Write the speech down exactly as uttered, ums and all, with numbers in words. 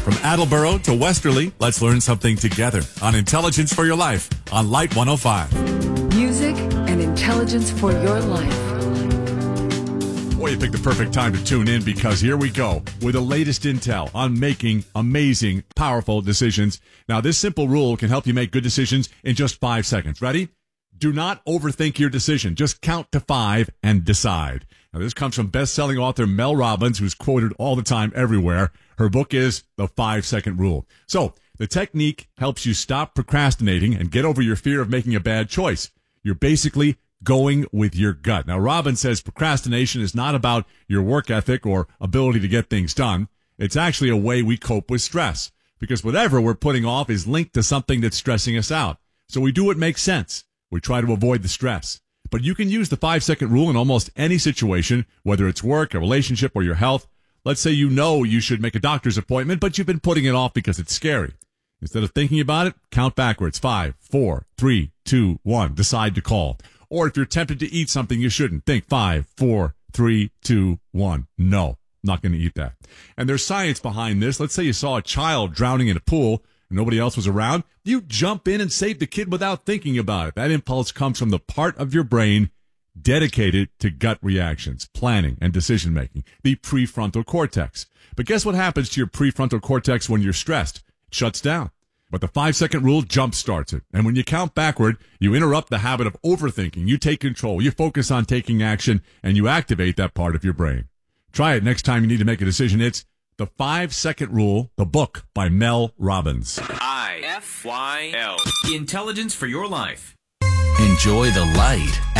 From Attleboro to Westerly, let's learn something together on Intelligence for Your Life on Light one oh five. Music and intelligence for your life. Boy, you picked the perfect time to tune in because here we go with the latest intel on making amazing, powerful decisions. Now, this simple rule can help you make good decisions in just five seconds. Ready? Do not overthink your decision. Just count to five and decide. Now, this comes from best-selling author Mel Robbins, who's quoted all the time everywhere. Her book is The Five-Second Rule. So, the technique helps you stop procrastinating and get over your fear of making a bad choice. You're basically going with your gut. Now, Robbins says procrastination is not about your work ethic or ability to get things done. It's actually a way we cope with stress, because whatever we're putting off is linked to something that's stressing us out. So we do what makes sense. We try to avoid the stress. But you can use the five-second rule in almost any situation, whether it's work, a relationship, or your health. Let's say you know you should make a doctor's appointment, but you've been putting it off because it's scary. Instead of thinking about it, count backwards. Five, four, three, two, one. Decide to call. Or if you're tempted to eat something you shouldn't, think five, four, three, two, one. No, I'm not going to eat that. And there's science behind this. Let's say you saw a child drowning in a pool and nobody else was around. You jump in and save the kid without thinking about it. That impulse comes from the part of your brain dedicated to gut reactions, planning, and decision-making, the prefrontal cortex. But guess what happens to your prefrontal cortex when you're stressed? It shuts down. But the five-second rule jump-starts it. And when you count backward, you interrupt the habit of overthinking. You take control. You focus on taking action, and you activate that part of your brain. Try it next time you need to make a decision. It's The Five-Second Rule, the book by Mel Robbins. I F Y L. Intelligence for Your Life. Enjoy the light.